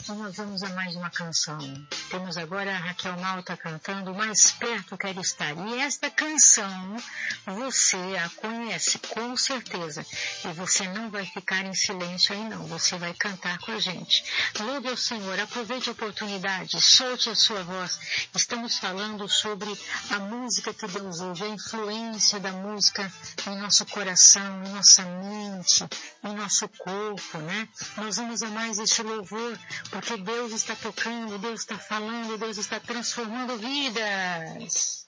Então nós vamos a mais uma canção. Temos agora a Raquel Malta cantando Mais Perto Quero Estar. E esta canção você a conhece com certeza. E você não vai ficar em silêncio aí não. Você vai cantar com a gente. Louve ao Senhor, aproveite a oportunidade, solte a sua voz. Estamos falando sobre a música que Deus ouve, a influência da música em nosso coração, em nossa mente, em nosso corpo, né? Nós vamos a mais este louvor, porque Deus está tocando, Deus está falando, Deus está transformando vidas.